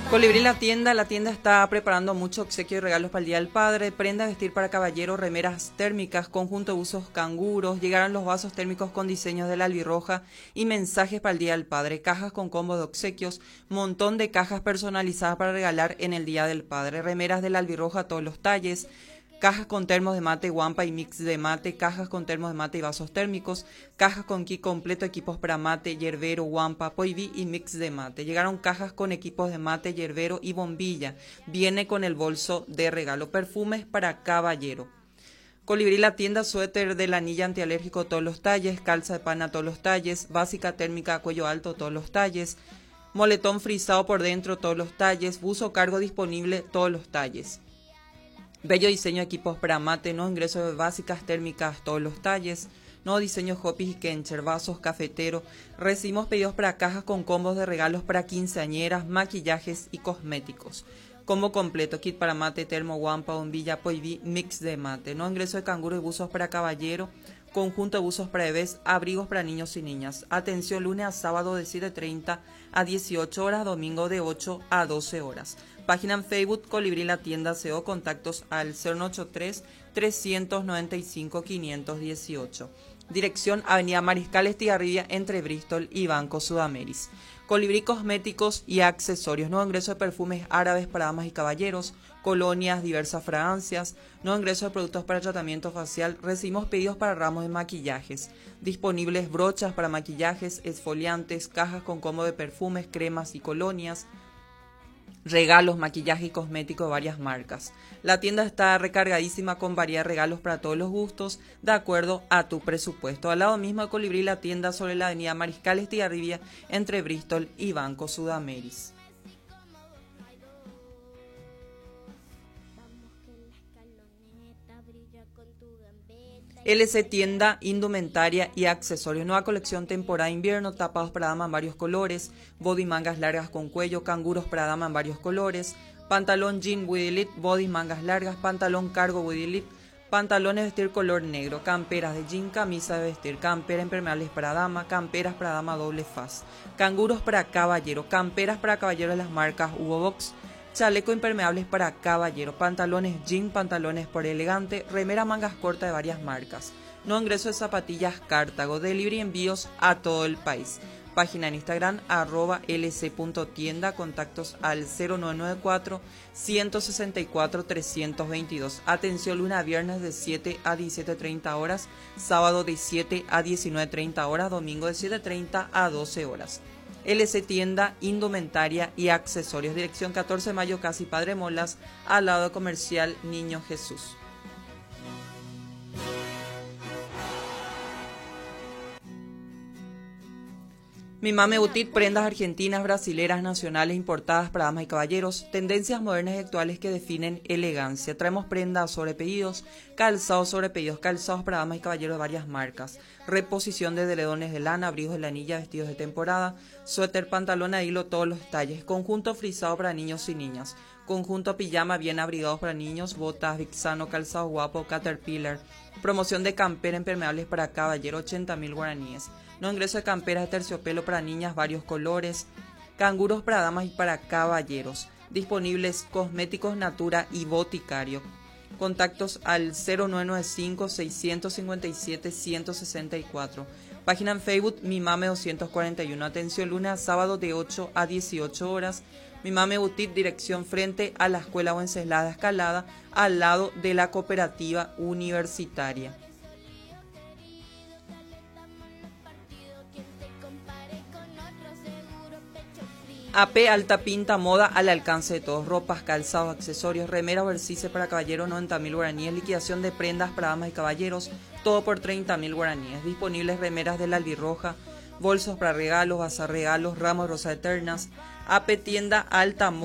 Colibrí la tienda está preparando mucho obsequio y regalos para el Día del Padre, prenda de vestir para caballero, remeras térmicas, conjunto de usos canguros, llegaron los vasos térmicos con diseños de la albirroja y mensajes para el Día del Padre, cajas con combo de obsequios, montón de cajas personalizadas para regalar en el Día del Padre, remeras de la albirroja a todos los talles, cajas con termos de mate, guampa y mix de mate, cajas con termos de mate y vasos térmicos, cajas con kit completo, equipos para mate, yerbero, guampa, poiví y mix de mate. Llegaron cajas con equipos de mate, yerbero y bombilla. Viene con el bolso de regalo. Perfumes para caballero. Colibrí la tienda, suéter de la anilla antialérgico todos los talles, calza de pana todos los talles, básica térmica cuello alto todos los talles, moletón frisado por dentro todos los talles, buzo cargo disponible todos los talles. Bello diseño de equipos para mate, no ingreso de básicas térmicas todos los talles, no diseño hopis y kencher, vasos, cafetero. Recibimos pedidos para cajas con combos de regalos para quinceañeras, maquillajes y cosméticos. Combo completo, kit para mate, termo, guampa, bombilla, poiví, mix de mate. No ingreso de canguro y buzos para caballero, conjunto de buzos para bebés, abrigos para niños y niñas. Atención lunes a sábado de 7:30 a 18 horas, domingo de 8 a 12 horas. Página en Facebook, Colibrí la tienda CO, contactos al 093-395-518. Dirección Avenida Mariscal Estigarribia entre Bristol y Banco Sudameris. Colibrí cosméticos y accesorios, nuevo ingreso de perfumes árabes para damas y caballeros, colonias, diversas fragancias, nuevo ingreso de productos para tratamiento facial, recibimos pedidos para ramos de maquillajes, disponibles brochas para maquillajes, esfoliantes, cajas con combo de perfumes, cremas y colonias, regalos, maquillaje y cosmético de varias marcas. La tienda está recargadísima con variedad de regalos para todos los gustos, de acuerdo a tu presupuesto. Al lado mismo de Colibrí la tienda sobre la avenida Mariscal Estigarribia entre Bristol y Banco Sudameris. LC Tienda, indumentaria y accesorios. Nueva colección temporada invierno, tapados para dama en varios colores, body mangas largas con cuello, canguros para dama en varios colores, pantalón jean with elite, body mangas largas, pantalón cargo with elite, pantalones de vestir color negro, camperas de jean, camisa de vestir, campera impermeables para dama, camperas para dama doble faz, canguros para caballero, camperas para caballero de las marcas Hugo Box, chaleco impermeables para caballero, pantalones jean, pantalones por elegante, remera mangas cortas de varias marcas. No ingreso de zapatillas Cartago, delivery envíos a todo el país. Página en Instagram @lc.tienda, contactos al 0994 164 322. Atención lunes a viernes de 7 a 17:30 horas, sábado de 7 a 19:30 horas, domingo de 7:30 a 12 horas. LC Tienda, indumentaria y accesorios. Dirección 14 de mayo, casi Padre Molas, al lado comercial Niño Jesús. Mi Mame Boutique, prendas argentinas, brasileras, nacionales, importadas para damas y caballeros, tendencias modernas y actuales que definen elegancia. Traemos prendas sobre pedidos, calzados sobre pedidos, calzados para damas y caballeros de varias marcas, reposición de edredones de lana, abrigos de lanilla, vestidos de temporada, suéter, pantalón a hilo, todos los talles, conjunto frisado para niños y niñas, conjunto pijama bien abrigados para niños, botas, Vixano, calzado guapo, Caterpillar, promoción de campera impermeables para caballero, 80.000 guaraníes. No ingreso de camperas de terciopelo para niñas, varios colores, canguros para damas y para caballeros. Disponibles cosméticos Natura y Boticario. Contactos al 0995-657-164. Página en Facebook, Mi Mame 241. Atención lunes a sábado de 8 a 18 horas. Mi Mame Boutique, dirección frente a la Escuela Wenceslao de Escalada, al lado de la Cooperativa Universitaria. AP Alta Pinta, moda al alcance de todos, ropas, calzados, accesorios, remera o ejercicio para caballeros, 90.000 guaraníes, liquidación de prendas para damas y caballeros, todo por 30.000 guaraníes, disponibles remeras de la albirroja, bolsos para regalos, regalos, ramos de rosas eternas. AP Tienda Alta